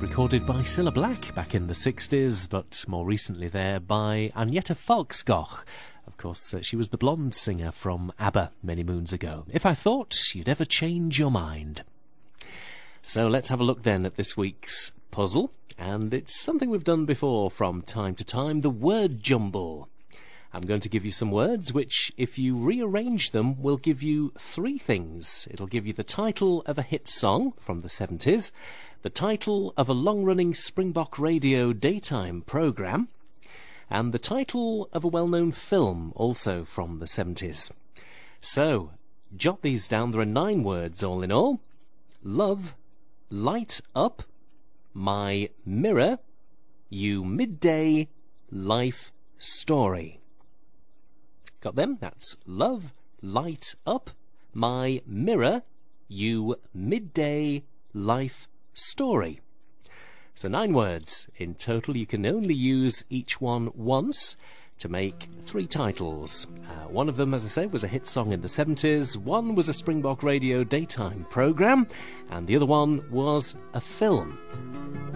recorded by Cilla Black back in the 60s, but more recently there by Agneta Falkskog. Of course, she was the blonde singer from ABBA many moons ago. If I Thought You'd Ever Change Your Mind. So let's have a look then at this week's puzzle, and it's something we've done before from time to time, the word jumble. I'm going to give you some words which, if you rearrange them, will give you three things. It'll give you the title of a hit song from the 70s, the title of a long-running Springbok Radio daytime programme, and the title of a well-known film, also from the 70s. So, jot these down. There are 9 words all in all. Love, light up, my mirror, you midday, life story. Got them? That's love, light up, my mirror, you midday, life story. So 9 words in total. You can only use each one once to make 3 titles. One of them, as I say, was a hit song in the 70s. One was a Springbok Radio daytime programme, and the other one was a film.